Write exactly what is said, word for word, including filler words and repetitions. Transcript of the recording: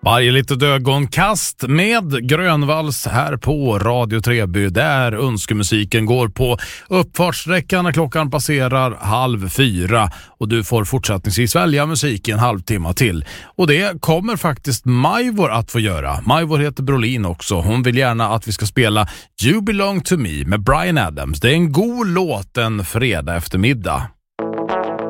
Varje litet ögonkast med Grönvalls här på Radio Treby, där önskemusiken går på uppfartssträckan när klockan passerar halv fyra, och du får fortsättningsvis välja musik en halvtimme till. Och det kommer faktiskt Majvor att få göra. Majvor heter Brolin också. Hon vill gärna att vi ska spela You Belong To Me med Bryan Adams. Det är en god låt en fredag eftermiddag.